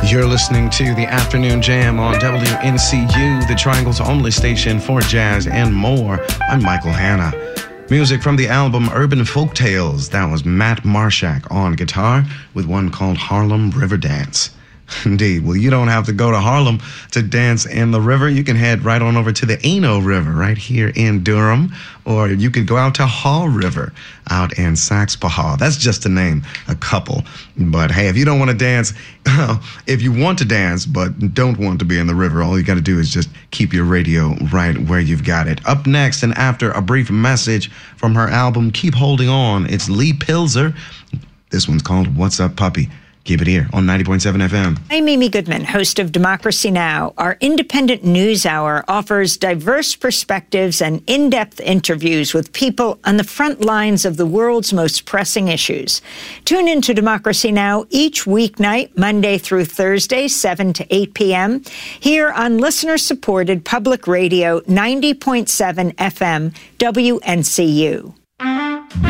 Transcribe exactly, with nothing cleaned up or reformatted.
You're listening to the Afternoon Jam on W N C U, the Triangle's only station for jazz and more. I'm Michael Hanna. Music from the album Urban Folktales. That was Matt Marshak on guitar with one called Harlem River Dance. Indeed. Well, you don't have to go to Harlem to dance in the river. You can head right on over to the Eno River right here in Durham, or you could go out to Haw River out in Saxpahaw. That's just to name a couple. But hey, if you don't want to dance, if you want to dance but don't want to be in the river, all you got to do is just keep your radio right where you've got it. Up next, and after a brief message from her album Keep Holding On, it's Lee Pilzer. This one's called What's Up, Puppy? Keep it here on ninety point seven F M. I'm Amy Goodman, host of Democracy Now! Our independent news hour offers diverse perspectives and in-depth interviews with people on the front lines of the world's most pressing issues. Tune into Democracy Now! Each weeknight, Monday through Thursday, seven to eight p.m., here on listener-supported public radio ninety point seven F M W N C U.